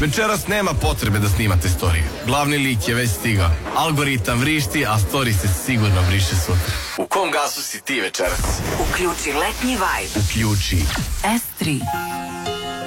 Večeras nema potrebe da snimate storije. Glavni lik je već stigao. Algoritam vrišti, a story se sigurno vriše sutra. U kom gasu si ti večeras? Uključi letnji vibe. Uključi S3.